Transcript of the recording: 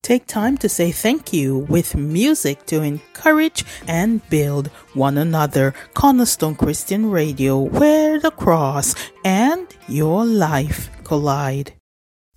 Take time to say thank you with music to encourage and build one another. Cornerstone Christian Radio, where the cross and your life collide.